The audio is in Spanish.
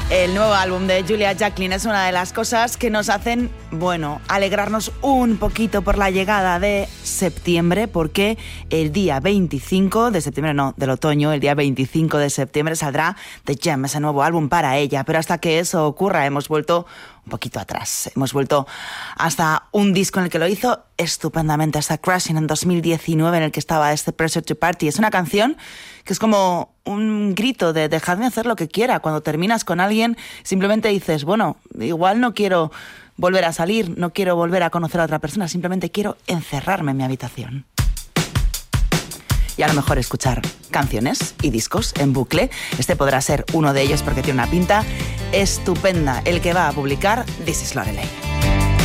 El nuevo álbum de Julia Jacklin es una de las cosas que nos hacen, alegrarnos un poquito por la llegada de septiembre, porque el día 25 de septiembre, del otoño, el día 25 de septiembre saldrá The Gem, ese nuevo álbum para ella. Pero hasta que eso ocurra hemos vuelto un poquito atrás. Hemos vuelto hasta un disco en el que lo hizo estupendamente, hasta Crashing en 2019, en el que estaba este Pressure to Party. Es una canción que es como un grito de dejadme hacer lo que quiera. Cuando terminas con alguien, simplemente dices, igual no quiero volver a salir, no quiero volver a conocer a otra persona, simplemente quiero encerrarme en mi habitación. Y a lo mejor escuchar canciones y discos en bucle. Este podrá ser uno de ellos porque tiene una pinta estupenda, el que va a publicar This is Lorelei.